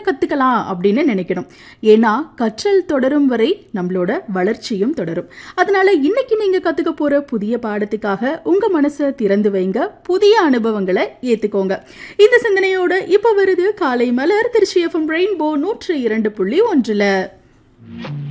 கத்துக்கலாம் அப்படின்னு நினைக்கணும். ஏன்னா கற்றல் தொடரும் வரை நம்மளோட வளர்ச்சியும் தொடரும். அதனால இன்னைக்கு நீங்க கத்துக்க போற புதிய பாடத்துக்காக உங்க மனசை திறந்து வைங்க, புதிய அனுபவங்களை ஏத்துக்கோங்க. இந்த சிந்தனையோட இப்ப வருது காலை மலர் திருச்சி FM ரெயின்போ 102.1.